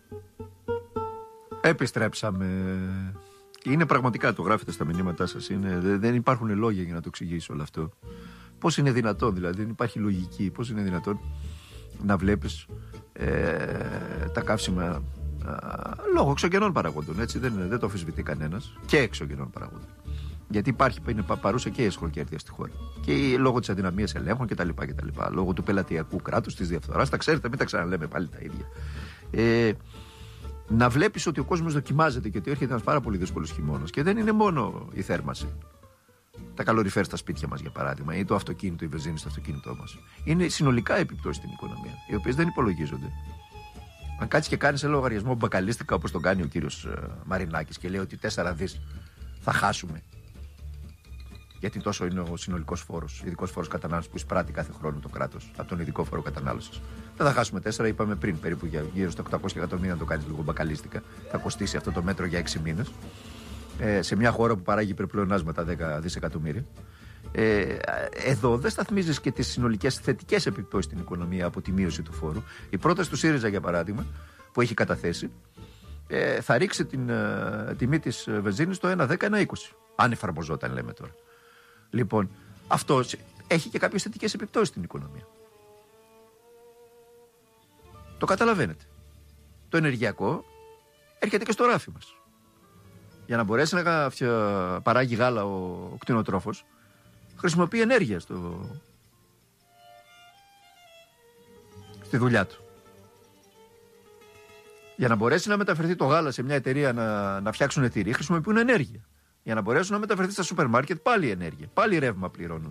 Επιστρέψαμε. Είναι πραγματικά, το γράφετε στα μηνύματά σας. Δεν υπάρχουν λόγια για να το εξηγήσω όλο αυτό. Πώς είναι δυνατόν, δηλαδή, δεν υπάρχει λογική. Πώς είναι δυνατόν να βλέπεις τα καύσιμα λόγω εξωγενών παραγόντων. Έτσι, δεν το αμφισβητεί κανένας. Και εξωγενών παραγόντων. Γιατί είναι παρούσα και η εσχροκέρδεια στη χώρα. Και λόγω της αδυναμίας ελέγχων κτλ. Λόγω του πελατειακού κράτους, της διαφθοράς. Τα ξέρετε, μην τα ξαναλέμε πάλι τα ίδια. Να βλέπεις ότι ο κόσμος δοκιμάζεται και ότι έρχεται ένας πάρα πολύ δύσκολος χειμώνας. Και δεν είναι μόνο η θέρμανση. Τα καλοριφέρ στα σπίτια μας, για παράδειγμα, ή το αυτοκίνητο, η βενζίνη στο αυτοκίνητό μας. Είναι συνολικά επιπτώσεις στην οικονομία, οι οποίες δεν υπολογίζονται. Αν κάτσεις και κάνεις ένα λογαριασμό μπακαλίστικα, όπως τον κάνει ο κύριος Μαρινάκης, και λέει ότι 4 δις θα χάσουμε. Γιατί τόσο είναι ο συνολικός φόρος, ειδικός φόρος κατανάλωσης που εισπράττει κάθε χρόνο το κράτος από τον ειδικό φόρο κατανάλωσης. Δεν θα χάσουμε 4, είπαμε πριν, περίπου γύρω στα 800 εκατομμύρια, να το κάνεις λίγο μπακαλίστικα. Θα κοστίσει αυτό το μέτρο για 6 μήνες. Σε μια χώρα που παράγει υπερπλεονάσματα 10 δισεκατομμύρια. Εδώ δεν σταθμίζεις και τις συνολικές θετικές επιπτώσεις στην οικονομία από τη μείωση του φόρου. Η πρόταση του ΣΥΡΙΖΑ, για παράδειγμα, που έχει καταθέσει, θα ρίξει την τιμή της βενζίνης στο 1,10-1,20. Αν εφαρμοζόταν, λέμε τώρα. Λοιπόν, αυτό έχει και κάποιες θετικές επιπτώσεις στην οικονομία. Το καταλαβαίνετε. Το ενεργειακό έρχεται και στο ράφι μας. Για να μπορέσει να παράγει γάλα ο κτηνοτρόφος, χρησιμοποιεί ενέργεια στη δουλειά του. Για να μπορέσει να μεταφερθεί το γάλα σε μια εταιρεία να φτιάξουν τυρί, χρησιμοποιούν ενέργεια. Για να μπορέσουν να μεταφερθεί στα σούπερ μάρκετ, πάλι ενέργεια. Πάλι ρεύμα πληρώνουν.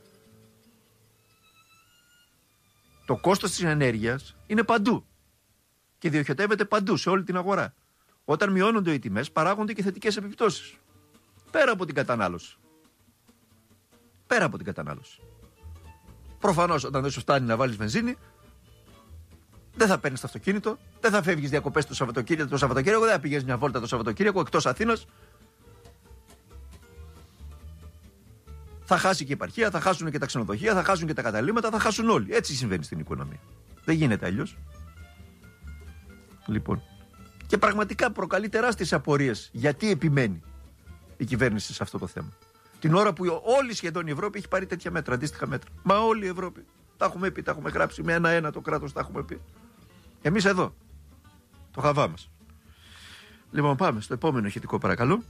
Το κόστος της ενέργειας είναι παντού. Και διοχετεύεται παντού, σε όλη την αγορά. Όταν μειώνονται οι τιμές, παράγονται και θετικές επιπτώσεις. Πέρα από την κατανάλωση. Πέρα από την κατανάλωση. Προφανώς, όταν δεν σου φτάνει να βάλεις βενζίνη, δεν θα παίρνεις το αυτοκίνητο, δεν θα φεύγεις διακοπές το Σαββατοκύριακο, δεν θα πηγαίνεις μια βόλτα το Σαββατοκύριακο εκτός Αθήνας. Θα χάσει και η επαρχία, θα χάσουν και τα ξενοδοχεία, θα χάσουν και τα καταλύματα, θα χάσουν όλοι. Έτσι συμβαίνει στην οικονομία. Δεν γίνεται αλλιώς. Λοιπόν. Και πραγματικά προκαλεί τεράστιες απορίες γιατί επιμένει η κυβέρνηση σε αυτό το θέμα. Την ώρα που όλη σχεδόν η Ευρώπη έχει πάρει τέτοια μέτρα, αντίστοιχα μέτρα. Μα όλη η Ευρώπη. Τα έχουμε πει, τα έχουμε γράψει με ένα-ένα το κράτος, τα έχουμε πει. Εμείς εδώ. Το χαβά μας. Λοιπόν, πάμε στο επόμενο ηχητικό, παρακαλώ.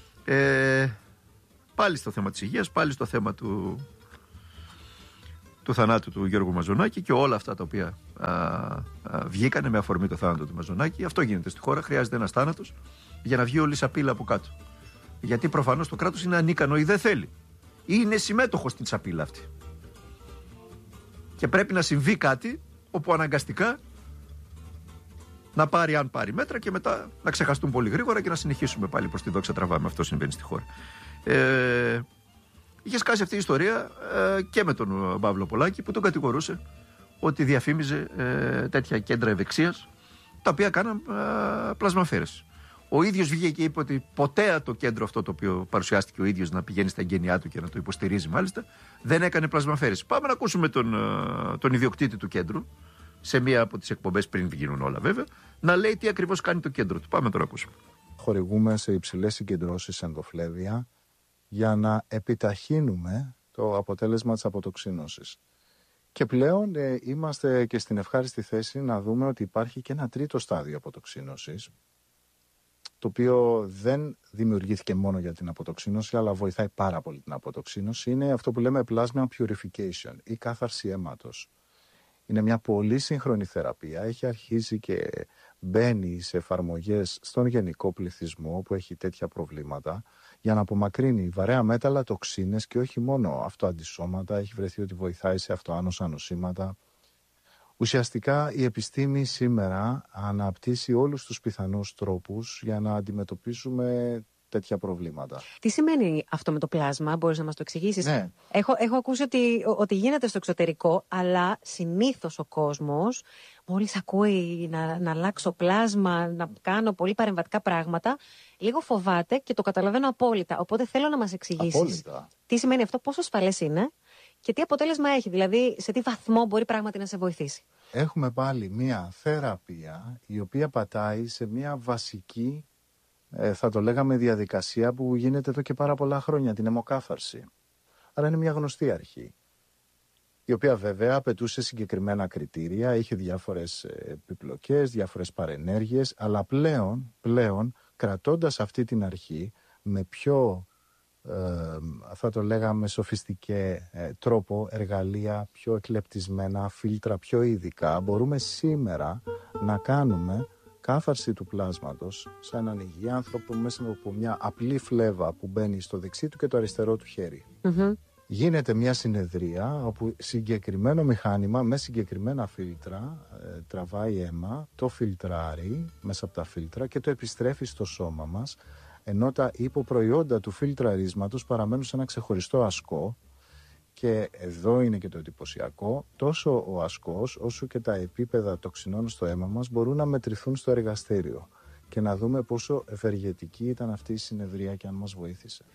Πάλι στο θέμα της υγείας, πάλι στο θέμα του θανάτου του Γιώργου Μαζονάκη και όλα αυτά τα οποία βγήκανε με αφορμή το θάνατο του Μαζονάκη. Αυτό γίνεται στη χώρα. Χρειάζεται ένας θάνατος για να βγει όλη η σαπίλα από κάτω. Γιατί προφανώς το κράτος είναι ανίκανο ή δεν θέλει. Ή είναι συμμέτοχο στην σαπίλα αυτή. Και πρέπει να συμβεί κάτι όπου αναγκαστικά να πάρει, αν πάρει μέτρα, και μετά να ξεχαστούν πολύ γρήγορα και να συνεχίσουμε πάλι προς τη δόξα τραβάμε. Αυτό συμβαίνει στη χώρα. Είχε σκάσει αυτή η ιστορία και με τον Παύλο Πολάκη, που τον κατηγορούσε ότι διαφήμιζε τέτοια κέντρα ευεξίας τα οποία κάναν πλασμαφέρες. Ο ίδιος βγήκε και είπε ότι ποτέ το κέντρο αυτό το οποίο παρουσιάστηκε ο ίδιος να πηγαίνει στα εγγένειά του και να το υποστηρίζει μάλιστα, δεν έκανε πλασμαφέρες. Πάμε να ακούσουμε τον ιδιοκτήτη του κέντρου σε μία από τις εκπομπές, πριν γίνουν όλα βέβαια, να λέει τι ακριβώς κάνει το κέντρο του. Πάμε τώρα να ακούσουμε. Χορηγούμε σε υψηλές συγκεντρώσεις ενδοφλέβεια για να επιταχύνουμε το αποτέλεσμα της αποτοξίνωσης. Και πλέον είμαστε και στην ευχάριστη θέση να δούμε ότι υπάρχει και ένα τρίτο στάδιο αποτοξίνωσης, το οποίο δεν δημιουργήθηκε μόνο για την αποτοξίνωση, αλλά βοηθάει πάρα πολύ την αποτοξίνωση. Είναι αυτό που λέμε plasma purification ή κάθαρση αίματος. Είναι μια πολύ σύγχρονη θεραπεία, έχει αρχίσει και μπαίνει σε εφαρμογές στον γενικό πληθυσμό που έχει τέτοια προβλήματα, για να απομακρύνει βαρέα μέταλλα, τοξίνες και όχι μόνο αυτοαντισώματα. Έχει βρεθεί ότι βοηθάει σε αυτοάνοσα νοσήματα. Ουσιαστικά η επιστήμη σήμερα αναπτύσσει όλους τους πιθανούς τρόπους για να αντιμετωπίσουμε τέτοια προβλήματα. Τι σημαίνει αυτό με το πλάσμα, μπορείς να μας το εξηγήσεις? Ναι. Έχω ακούσει ότι γίνεται στο εξωτερικό, αλλά συνήθως ο κόσμος, μόλις ακούει να αλλάξω πλάσμα, να κάνω πολύ παρεμβατικά πράγματα, λίγο φοβάται και το καταλαβαίνω απόλυτα. Οπότε θέλω να μας εξηγήσεις τι σημαίνει αυτό, πόσο ασφαλές είναι και τι αποτέλεσμα έχει, δηλαδή σε τι βαθμό μπορεί πράγματι να σε βοηθήσει. Έχουμε πάλι μια θεραπεία η οποία πατάει σε μια βασική, θα το λέγαμε, διαδικασία που γίνεται εδώ και πάρα πολλά χρόνια, την αιμοκάθαρση. Άρα είναι μια γνωστή αρχή, η οποία βέβαια απαιτούσε συγκεκριμένα κριτήρια, είχε διάφορες επιπλοκές, διάφορες παρενέργειες, αλλά πλέον κρατώντας αυτή την αρχή με πιο, θα το λέγαμε, σοφιστικέ τρόπο, εργαλεία πιο εκλεπτισμένα, φίλτρα πιο ειδικά, μπορούμε σήμερα να κάνουμε κάθαρση του πλάσματος σε έναν υγιή άνθρωπο μέσα από μια απλή φλέβα που μπαίνει στο δεξί του και το αριστερό του χέρι. Γίνεται μια συνεδρία όπου συγκεκριμένο μηχάνημα με συγκεκριμένα φίλτρα τραβάει αίμα, το φιλτράρει μέσα από τα φίλτρα και το επιστρέφει στο σώμα μας, ενώ τα υποπροϊόντα του φιλτραρίσματος παραμένουν σε ένα ξεχωριστό ασκό. Και εδώ είναι και το εντυπωσιακό, τόσο ο ασκός όσο και τα επίπεδα τοξινών στο αίμα μας μπορούν να μετρηθούν στο εργαστήριο και να δούμε πόσο ευεργετική ήταν αυτή η συνεδρία και αν μας βοήθησε.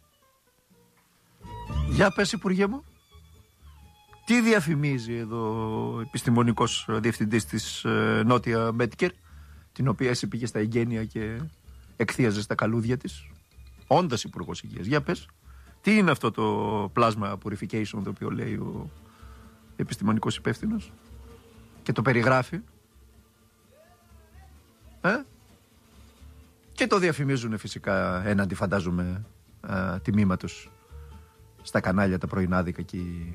Για πες, Υπουργέ μου, τι διαφημίζει εδώ ο επιστημονικός διευθυντής της Νότια Medicare, την οποία εσύ πήγε στα εγγένεια και εκθίαζε στα καλούδια της, όντας Υπουργός Υγείας. Για πες, τι είναι αυτό το plasma purification το οποίο λέει ο επιστημονικός υπεύθυνος και το περιγράφει, και το διαφημίζουν φυσικά έναντι, φαντάζομαι, τιμήματος στα κανάλια τα πρωινάδικα και οι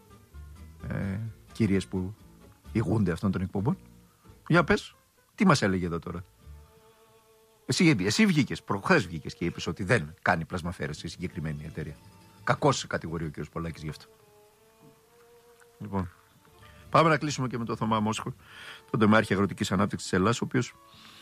κυρίες που ηγούνται αυτών των εκπομπών. Για πες, τι μας έλεγε εδώ τώρα? Εσύ βγήκες, προχθές βγήκες και είπες ότι δεν κάνει πλασμαφέρεση η συγκεκριμένη εταιρεία. Κακώς σε κατηγορεί ο κ. Πολάκης γι' αυτό. Λοιπόν, πάμε να κλείσουμε και με τον Θωμά Μόσχο, τον τομεάρχη αγροτικής ανάπτυξης της Ελλάδας, ο οποίος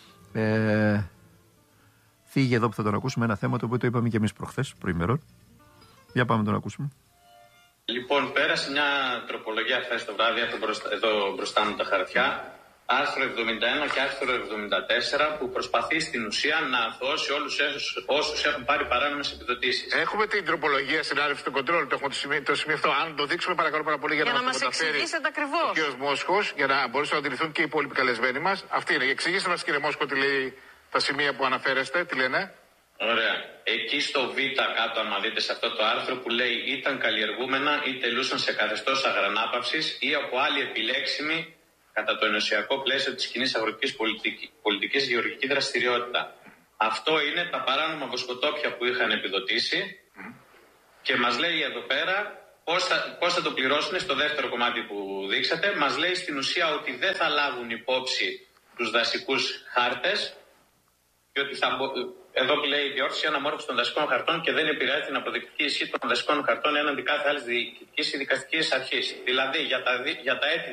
θίγει εδώ που θα τον ακούσουμε ένα θέμα το οποίο το είπαμε και εμείς προχθές, προημερών. Για πάμε να τον ακούσουμε. Λοιπόν, πέρασε μια τροπολογία χθες το βράδυ, εδώ μπροστά μου τα χαρτιά, άρθρο 71 και άρθρο 74, που προσπαθεί στην ουσία να αθωώσει όλους όσους έχουν πάρει παράνομες επιδοτήσεις. Έχουμε την τροπολογία, συνάδελφοι του Control, το έχουμε το σημείο αυτό. Αν το δείξουμε, παρακαλώ πάρα πολύ, για να μας εξηγήσετε ακριβώς. Ο κ. Μόσχος, για να μπορέσουν να αντιληφθούν και οι υπόλοιποι καλεσμένοι μας. Αυτή είναι. Εξηγήστε μας, κύριε Μόσχο, τι λέει τα σημεία που αναφέρεστε, τι λένε. Ωραία. Εκεί στο Β κάτω, άμα δείτε σε αυτό το άρθρο που λέει ήταν καλλιεργούμενα ή τελούσαν σε καθεστώς αγρανάπαυσης ή από άλλη επιλέξιμη κατά το ενωσιακό πλαίσιο της κοινής αγροτικής πολιτικής γεωργική δραστηριότητα. Αυτό είναι τα παράνομα βοσκοτόπια που είχαν επιδοτήσει και μας λέει εδώ πέρα πώς θα το πληρώσουν στο δεύτερο κομμάτι που δείξατε. Μας λέει στην ουσία ότι δεν θα λάβουν υπόψη τους δασικούς χάρτες και ότι εδώ που λέει η διόρθωση αναμόρφωση των δασικών χαρτών και δεν επηρεάζει την αποδεικτική ισχύ των δασικών χαρτών έναντι κάθε άλλη διοικητικής ή δικαστικής αρχής. Δηλαδή για τα έτη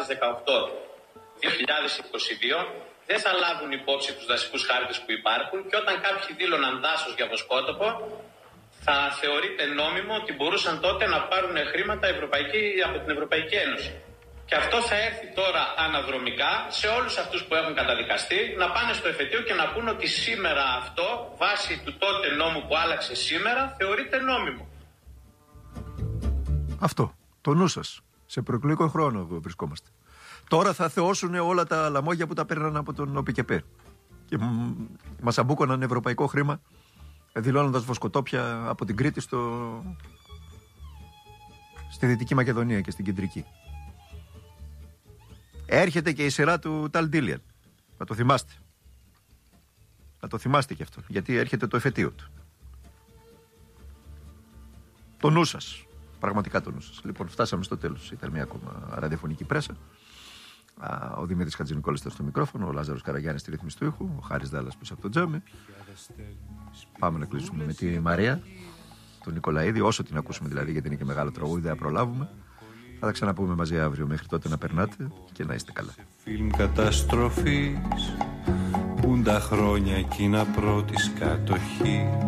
2018-2022 δεν θα λάβουν υπόψη τους δασικούς χάρτες που υπάρχουν και όταν κάποιοι δήλωναν δάσος για βοσκότοπο θα θεωρείται νόμιμο ότι μπορούσαν τότε να πάρουν χρήματα από την Ευρωπαϊκή Ένωση. Και αυτό θα έρθει τώρα αναδρομικά σε όλους αυτούς που έχουν καταδικαστεί να πάνε στο εφετείο και να πούν ότι σήμερα αυτό, βάσει του τότε νόμου που άλλαξε σήμερα, θεωρείται νόμιμο. Αυτό. Το νου σας. Σε προεκλογικό χρόνο βρισκόμαστε. Τώρα θα θεώσουν όλα τα λαμόγια που τα παίρναν από τον ΟΠΚΠ. Και μας αμπούκωναν ευρωπαϊκό χρήμα, δηλώνοντας βοσκοτόπια από την Κρήτη στη Δυτική Μακεδονία και στην Κεντρική. Έρχεται και η σειρά του Ταλ Ντίλιαν. Να το θυμάστε. Να το θυμάστε και αυτό. Γιατί έρχεται το εφετείο του. Το νου σας. Πραγματικά το νου σας. Λοιπόν, φτάσαμε στο τέλος. Ήταν μια ακόμα ραδιοφωνική πρέσα. Ο Δημήτρης Χατζηνικόλης ήταν στο μικρόφωνο. Ο Λάζαρος Καραγιάννης στη ρύθμιση του ήχου. Ο Χάρης Δάλλας πίσω από το τζάμι. Πάμε να κλείσουμε με τη Μαρία, τον Νικολαίδη. Όσο την ακούσουμε δηλαδή, γιατί είναι και μεγάλο τραγούδι, δεν θα προλάβουμε. Θα τα ξαναπούμε μαζί αύριο. Μέχρι τότε να περνάτε και να είστε καλά. Φιλμ καταστροφής, πουν τα χρόνια εκείνα πρώτης κατοχής.